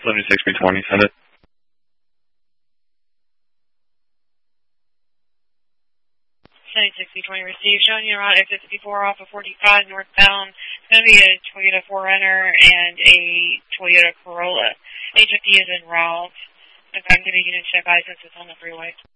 76B20, send it. Sunny 6020 received, showing you around exit 54 off of 45 northbound. It's going to be a Toyota 4Runner and a Toyota Corolla. HFD is en route. In fact, I'm going to unit check license on the freeway.